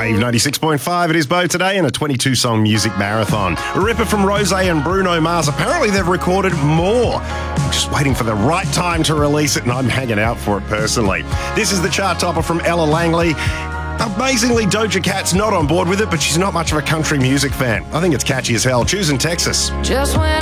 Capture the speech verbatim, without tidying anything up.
Wave ninety-six point five, it is Bo today in a twenty-two song music marathon. A ripper from Rosé and Bruno Mars. Apparently they've recorded more. I'm just waiting for the right time to release it and I'm hanging out for it personally. This is the chart topper from Ella Langley. Amazingly, Doja Cat's not on board with it, but she's not much of a country music fan. I think it's catchy as hell. Choosing Texas. Just when